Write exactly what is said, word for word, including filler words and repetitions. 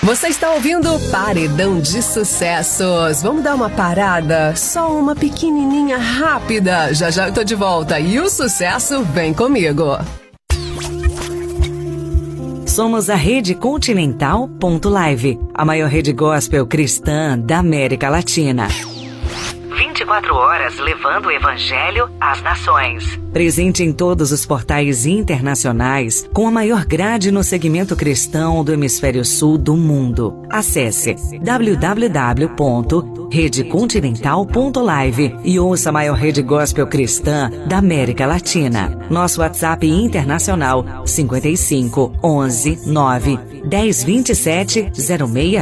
Você está ouvindo Paredão de Sucessos. Vamos dar uma parada? Só uma pequenininha rápida. Já já eu tô de volta e o sucesso vem comigo. Somos a Rede Continental ponto live, a maior rede gospel cristã da América Latina. vinte e quatro horas levando o evangelho às nações. Presente em todos os portais internacionais, com a maior grade no segmento cristão do hemisfério sul do mundo. Acesse w w w ponto rede continental ponto live e ouça a maior rede gospel cristã da América Latina. Nosso WhatsApp internacional cinquenta e cinco, onze, nove, dez, vinte e sete, zero seis